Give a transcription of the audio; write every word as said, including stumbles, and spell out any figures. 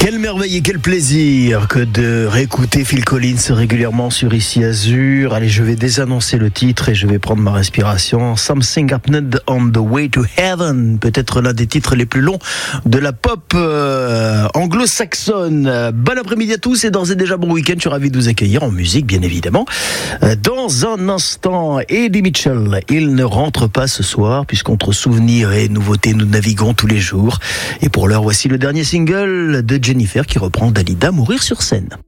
Quelle merveille et quel plaisir que de réécouter Phil Collins régulièrement sur Ici Azur. Allez, je vais désannoncer le titre et je vais prendre ma respiration. Something Happened on the Way to Heaven, peut-être l'un des titres les plus longs de la pop euh, anglo-saxonne. Bon après-midi à tous et d'ores et déjà bon week-end. Je suis ravi de vous accueillir en musique, bien évidemment. Dans un instant, Eddie Mitchell, il ne rentre pas ce soir puisqu'entre souvenirs et nouveautés, nous naviguons tous les jours. Et pour l'heure, voici le dernier single de Jennifer qui reprend Dalida, Mourir sur scène.